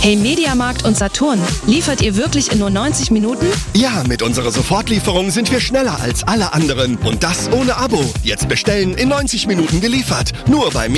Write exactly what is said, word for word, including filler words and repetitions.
Hey Mediamarkt und Saturn, liefert ihr wirklich in nur neunzig Minuten? Ja, mit unserer Sofortlieferung sind wir schneller als alle anderen. Und das ohne Abo. Jetzt bestellen, in neunzig Minuten geliefert. Nur bei